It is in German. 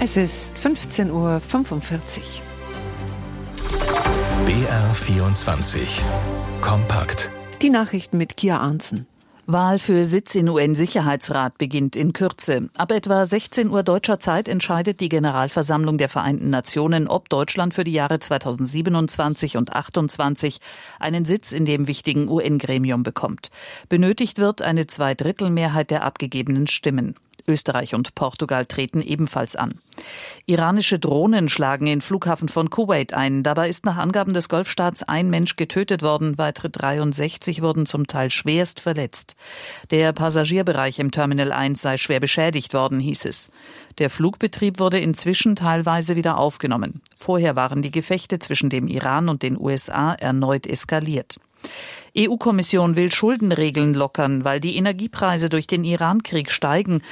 Es ist 15:45 Uhr. BR24 Kompakt. Die Nachrichten mit Kia Arntzen. Wahl für Sitz in UN-Sicherheitsrat beginnt in Kürze. Ab etwa 16 Uhr deutscher Zeit entscheidet die Generalversammlung der Vereinten Nationen, ob Deutschland für die Jahre 2027 und 2028 einen Sitz in dem wichtigen UN-Gremium bekommt. Benötigt wird eine Zweidrittelmehrheit der abgegebenen Stimmen. Österreich und Portugal treten ebenfalls an. Iranische Drohnen schlagen in Flughafen von Kuwait ein. Dabei ist nach Angaben des Golfstaats ein Mensch getötet worden. Weitere 63 wurden zum Teil schwerst verletzt. Der Passagierbereich im Terminal 1 sei schwer beschädigt worden, hieß es. Der Flugbetrieb wurde inzwischen teilweise wieder aufgenommen. Vorher waren die Gefechte zwischen dem Iran und den USA erneut eskaliert. EU-Kommission will Schuldenregeln lockern, weil die Energiepreise durch den Iran-Krieg steigen.